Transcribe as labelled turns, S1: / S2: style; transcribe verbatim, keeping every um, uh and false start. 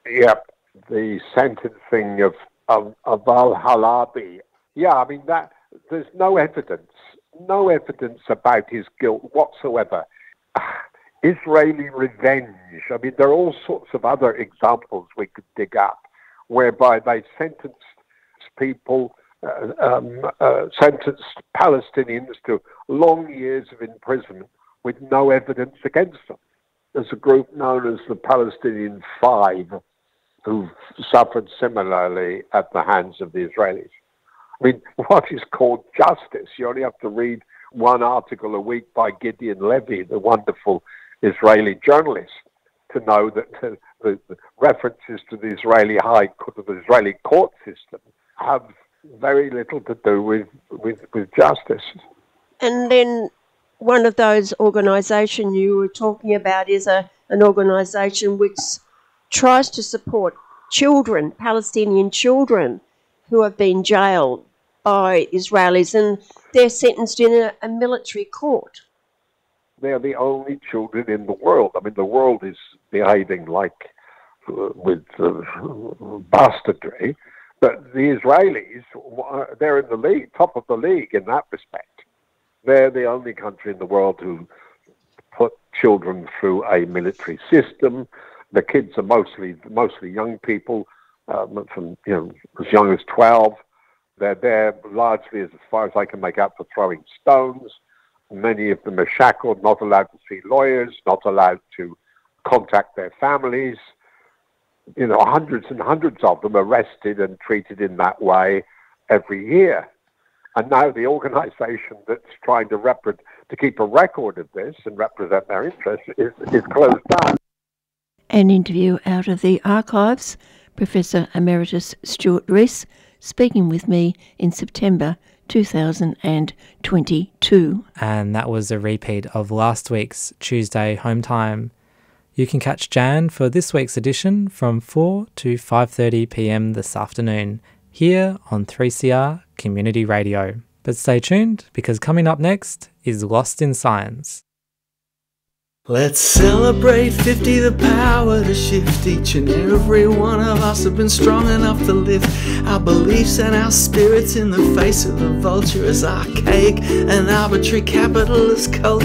S1: Yep, the sentencing of, of, of al-Halabi. Yeah, I mean, that there's no evidence, no evidence about his guilt whatsoever. Israeli revenge. I mean, there are all sorts of other examples we could dig up whereby they sentenced people, uh, um, uh, sentenced Palestinians to long years of imprisonment with no evidence against them. There's a group known as the Palestinian Five who've suffered similarly at the hands of the Israelis. I mean, what is called justice? You only have to read one article a week by Gideon Levy, the wonderful Israeli journalist, to know that the, the, the references to the Israeli high court, the Israeli court system, have very little to do with, with, with justice.
S2: And then one of those organisations you were talking about is a an organisation which tries to support children, Palestinian children, who have been jailed by Israelis, and they're sentenced in a, a military court.
S1: They're the only children in the world. I mean, the world is behaving like uh, with uh, bastardry, but the Israelis, they're in the league, top of the league in that respect. They're the only country in the world who put children through a military system. The kids are mostly mostly young people, um, from you know as young as twelve. They're there largely, as far as I can make out, for throwing stones. Many of them are shackled, not allowed to see lawyers, not allowed to contact their families. You know, hundreds and hundreds of them arrested and treated in that way every year. And now the organisation that's trying to rep- to keep a record of this and represent their interests is, is closed down.
S3: An interview out of the archives, Professor Emeritus Stuart Rees speaking with me in September two thousand twenty-two.
S4: And that was a repeat of last week's Tuesday Home Time. You can catch Jan for this week's edition from four to five thirty p.m. this afternoon here on three C R Community Radio. But stay tuned, because coming up next is Lost in Science.
S5: Let's celebrate fifty, the power to shift. Each and every one of us have been strong enough to lift our beliefs and our spirits in the face of the vulture as archaic and arbitrary capitalist culture.